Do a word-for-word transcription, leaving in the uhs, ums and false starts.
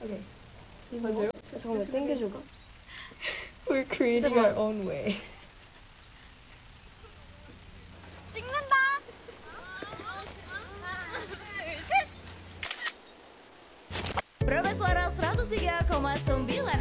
오케이. 이거 맞아요? 잠깐만 땡겨줘봐. We're creating 잠깐만. our own way. 찍는다. Profesora seratus tiga koma sembilan